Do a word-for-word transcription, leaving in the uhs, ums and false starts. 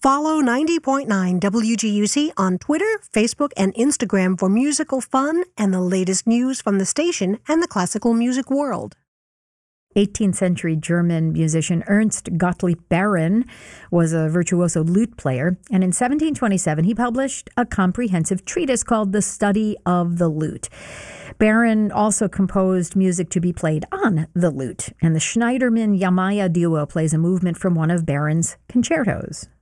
Follow ninety point nine W G U C on Twitter, Facebook, and Instagram for musical fun and the latest news from the station and the classical music world. eighteenth century German musician Ernst Gottlieb Baron was a virtuoso lute player, and in seventeen twenty-seven he published a comprehensive treatise called The Study of the Lute. Baron also composed music to be played on the lute, and the Schneiderman-Yamaya duo plays a movement from one of Baron's concertos.